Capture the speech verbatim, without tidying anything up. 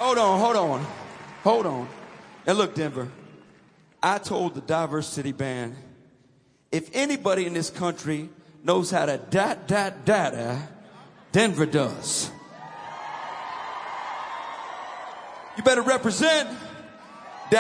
Hold on, hold on, hold on. And look, Denver, I told the Diverse City Band, if anybody in this country knows how to dat, dat, data, Denver does. You better represent.